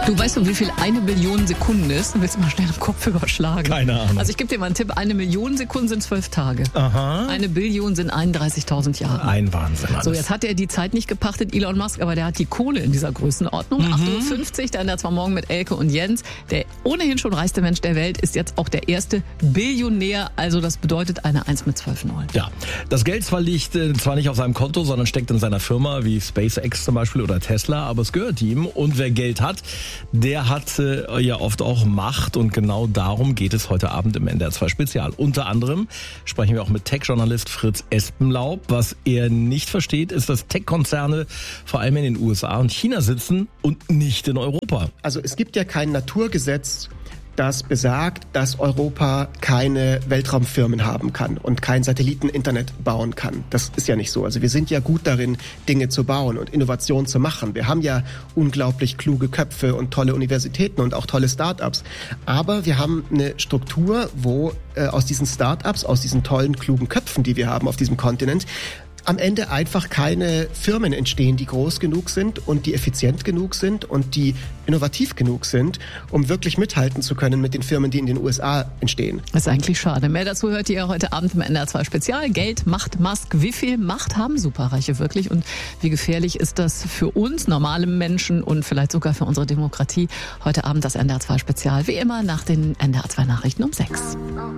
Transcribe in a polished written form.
Du weißt doch, wie viel 1 Billion Sekunden ist? Du willst mal schnell im Kopf überschlagen. Keine Ahnung. Also ich gebe dir mal einen Tipp. 1 Million Sekunden sind 12 Tage. Aha. 1 Billion sind 31.000 Jahre. Ein Wahnsinn alles. So, jetzt hat er die Zeit nicht gepachtet, Elon Musk, aber der hat die Kohle in dieser Größenordnung. 8.50 Uhr, da ändert zwar morgen mit Elke und Jens. Der ohnehin schon reichste Mensch der Welt ist jetzt auch der erste Billionär. Also das bedeutet eine 1 mit 12 Nullen. Ja, das Geld liegt zwar nicht auf seinem Konto, sondern steckt in seiner Firma, wie SpaceX zum Beispiel oder Tesla, aber es gehört ihm. Und wer Geld hat, der hat ja oft auch Macht, und genau darum geht es heute Abend im NDR 2 Spezial. Unter anderem sprechen wir auch mit Tech-Journalist Fritz Espenlaub. Was er nicht versteht, ist, dass Tech-Konzerne vor allem in den USA und China sitzen und nicht in Europa. Also es gibt ja kein Naturgesetz, das besagt, dass Europa keine Weltraumfirmen haben kann und kein Satelliteninternet bauen kann. Das ist ja nicht so. Also wir sind ja gut darin, Dinge zu bauen und Innovationen zu machen. Wir haben ja unglaublich kluge Köpfe und tolle Universitäten und auch tolle Start-ups. Aber wir haben eine Struktur, wo aus diesen Start-ups, aus diesen tollen, klugen Köpfen, die wir haben auf diesem Kontinent, am Ende einfach keine Firmen entstehen, die groß genug sind und die effizient genug sind und die innovativ genug sind, um wirklich mithalten zu können mit den Firmen, die in den USA entstehen. Das ist eigentlich schade. Mehr dazu hört ihr heute Abend im NDR 2 Spezial. Geld macht Musk. Wie viel Macht haben Superreiche wirklich? Und wie gefährlich ist das für uns, normale Menschen, und vielleicht sogar für unsere Demokratie? Heute Abend das NDR 2 Spezial. Wie immer nach den NDR 2 Nachrichten um 6.